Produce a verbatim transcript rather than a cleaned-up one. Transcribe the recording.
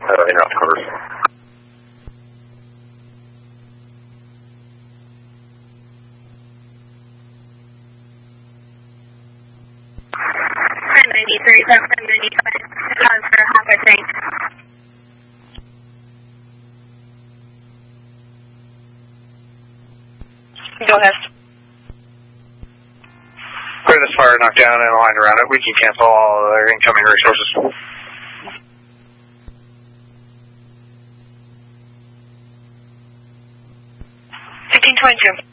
uh, in out quarters. ten ninety-three, seven ninety-five, cause for half a tank. Go ahead. Clear this fire, knock down, and line around it. We can cancel all their incoming resources. fifteen twenty-two.